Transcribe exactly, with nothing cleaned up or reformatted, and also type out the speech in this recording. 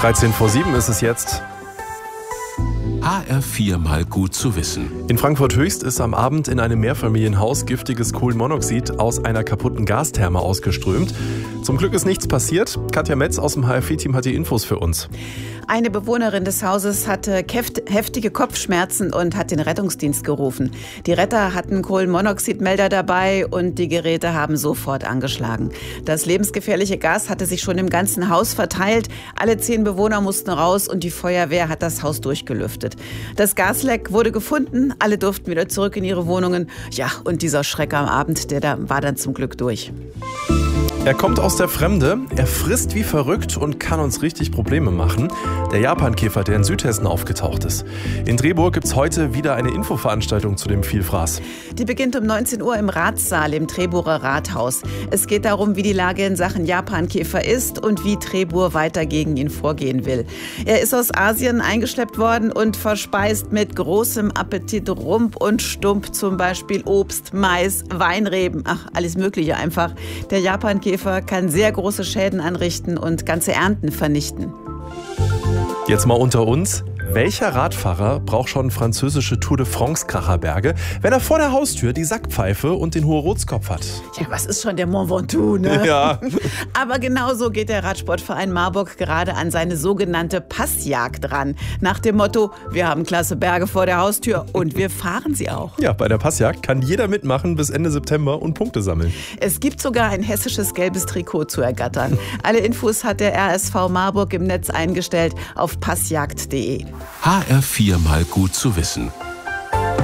dreizehn vor sieben ist es jetzt. H R vier mal gut zu wissen. In Frankfurt Höchst ist am Abend in einem Mehrfamilienhaus giftiges Kohlenmonoxid aus einer kaputten Gastherme ausgeströmt. Zum Glück ist nichts passiert. Katja Metz aus dem H R vier Team hat die Infos für uns. Eine Bewohnerin des Hauses hatte heftige Kopfschmerzen und hat den Rettungsdienst gerufen. Die Retter hatten Kohlenmonoxidmelder dabei und die Geräte haben sofort angeschlagen. Das lebensgefährliche Gas hatte sich schon im ganzen Haus verteilt. Alle zehn Bewohner mussten raus und die Feuerwehr hat das Haus durchgelüftet. Das Gasleck wurde gefunden, alle durften wieder zurück in ihre Wohnungen. Ja, und dieser Schreck am Abend, der da war dann zum Glück durch. Er kommt aus der Fremde, er frisst wie verrückt und kann uns richtig Probleme machen. Der Japankäfer, der in Südhessen aufgetaucht ist. In Drehburg gibt es heute wieder eine Infoveranstaltung zu dem Vielfraß. Die beginnt um neunzehn Uhr im Ratssaal im Treborer Rathaus. Es geht darum, wie die Lage in Sachen Japankäfer ist und wie Trebur weiter gegen ihn vorgehen will. Er ist aus Asien eingeschleppt worden und verspeist mit großem Appetit Rump und Stump, zum Beispiel Obst, Mais, Weinreben, ach, alles Mögliche einfach. Der Japankäfer kann sehr große Schäden anrichten und ganze Ernten vernichten. Jetzt mal unter uns. Welcher Radfahrer braucht schon französische Tour de France-Kracherberge, wenn er vor der Haustür die Sackpfeife und den Hohe-Rots-Kopf hat? Ja, was ist schon der Mont Ventoux, ne? Ja. Aber genauso geht der Radsportverein Marburg gerade an seine sogenannte Passjagd ran. Nach dem Motto, wir haben klasse Berge vor der Haustür und wir fahren sie auch. Ja, bei der Passjagd kann jeder mitmachen bis Ende September und Punkte sammeln. Es gibt sogar ein hessisches gelbes Trikot zu ergattern. Alle Infos hat der R S V Marburg im Netz eingestellt auf passjagd punkt de. H R vier mal gut zu wissen.